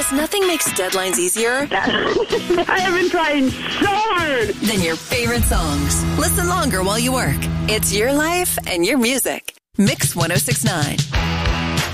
because nothing makes deadlines easier I have been trying so hard. than your favorite songs. Listen longer while you work. It's your life and your music. Mix 1069.